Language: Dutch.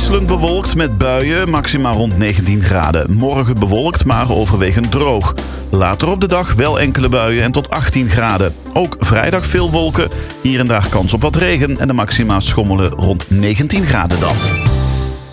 wisselend bewolkt met buien, maximaal rond 19 graden. Morgen bewolkt, maar overwegend droog. Later op de dag wel enkele buien en tot 18 graden. Ook vrijdag veel wolken, hier en daar kans op wat regen en de maxima schommelen rond 19 graden dan.